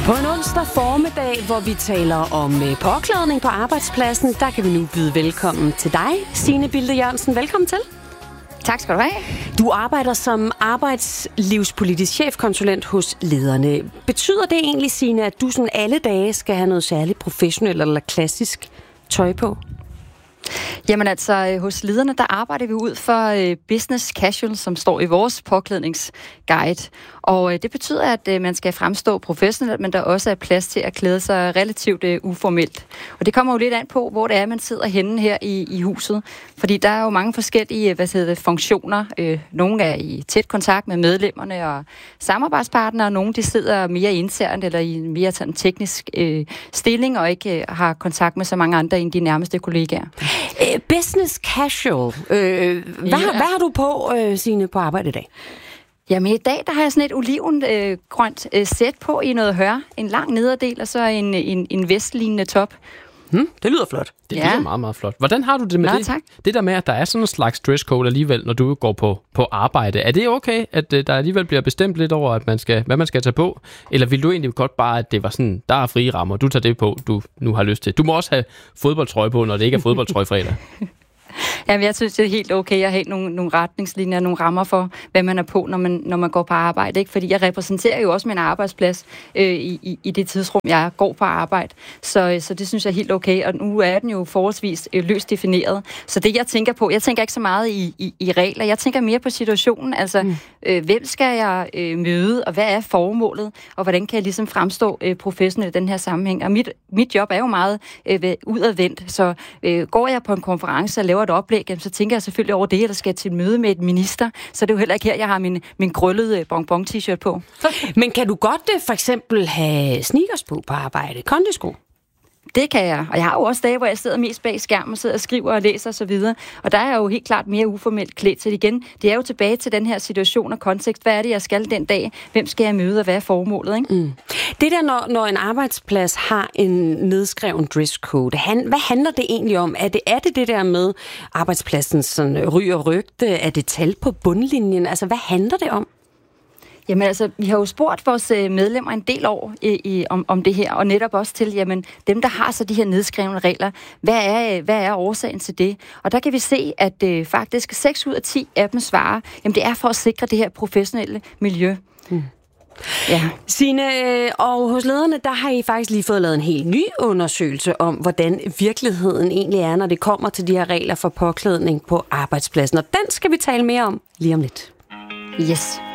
På en onsdag formiddag, hvor vi taler om påklædning på arbejdspladsen, der kan vi nu byde velkommen til dig, Signe Bilde Jørgensen. Velkommen til. Tak skal du have. Du arbejder som arbejdslivspolitisk chefkonsulent hos Lederne. Betyder det egentlig, Signe, at du sådan alle dage skal have noget særligt professionelt eller klassisk tøj på? Jamen altså, hos Lederne, der arbejder vi ud for business casual, som står i vores påklædningsguide. Og det betyder, at man skal fremstå professionelt, men der også er plads til at klæde sig relativt uformelt. Og det kommer jo lidt an på, hvor det er, man sidder henne her i huset. Fordi der er jo mange forskellige funktioner. Nogle er i tæt kontakt med medlemmerne og samarbejdspartnere, og nogle de sidder mere internt eller i en mere sådan teknisk stilling og ikke har kontakt med så mange andre end de nærmeste kollegaer. Business casual. Hvad har du på, Signe, på arbejde i dag? Jamen i dag, der har jeg sådan et olivengrønt sæt på i noget hør. En lang nederdel og så en vestlignende top. Det lyder flot. Det lyder meget, meget flot. Hvordan har du det med det? Tak. Det der med, at der er sådan en slags dresscode alligevel, når du går på arbejde. Er det okay, at der alligevel bliver bestemt lidt over, at hvad man skal tage på? Eller vil du egentlig godt bare, at det var sådan, der er frie rammer, du tager det på, du nu har lyst til? Du må også have fodboldtrøje på, når det ikke er fodboldtrøjefredag. Jamen, jeg synes, det er helt okay at have nogle retningslinjer, nogle rammer for, hvad man er på, når man går på arbejde. Ikke? Fordi jeg repræsenterer jo også min arbejdsplads i det tidsrum, jeg går på arbejde. Så det synes jeg er helt okay, og nu er den jo forholdsvis løst defineret. Så det, jeg tænker på, jeg tænker ikke så meget i regler, jeg tænker mere på situationen. Altså, hvem skal jeg møde, og hvad er formålet, og hvordan kan jeg ligesom fremstå professionelt i den her sammenhæng? Og mit job er jo meget udadvendt, så går jeg på en konference og laver et oplæg, så tænker jeg selvfølgelig over det, eller skal til et møde med et minister, så det er jo heller ikke her, jeg har min krøllede bonbon-t-shirt på. Men kan du godt for eksempel have sneakers på arbejde? Kondisko? Det kan jeg, og jeg har jo også dage, hvor jeg sidder mest bag skærmen og sidder og skriver og læser og så videre, og der er jeg jo helt klart mere uformelt klædt til igen. Det er jo tilbage til den her situation og kontekst. Hvad er det, jeg skal den dag? Hvem skal jeg møde, og hvad er formålet? Ikke? Det der, når en arbejdsplads har en nedskreven dresscode, hvad handler det egentlig om? Er det der med arbejdspladsens sådan ry og rygte? Er det tal på bundlinjen? Altså, hvad handler det om? Jamen altså, vi har jo spurgt vores medlemmer en del år om det her, og netop også til, jamen, dem, der har så de her nedskrevne regler, hvad er årsagen til det? Og der kan vi se, at faktisk 6 ud af 10 af dem svarer, jamen det er for at sikre det her professionelle miljø. Ja. Signe, og hos Lederne, der har I faktisk lige fået lavet en helt ny undersøgelse om, hvordan virkeligheden egentlig er, når det kommer til de her regler for påklædning på arbejdspladsen. Og den skal vi tale mere om lige om lidt. Yes.